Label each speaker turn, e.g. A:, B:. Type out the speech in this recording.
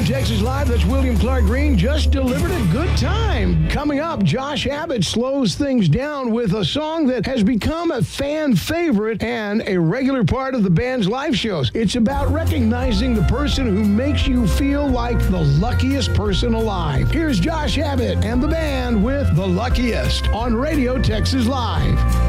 A: Texas Live, that's William Clark Green, just delivered a good time. Coming up, Josh Abbott slows things down with a song that has become a fan favorite and a regular part of the band's live shows. It's about recognizing the person who makes you feel like the luckiest person alive. Here's Josh Abbott and the band with The Luckiest on Radio Texas Live.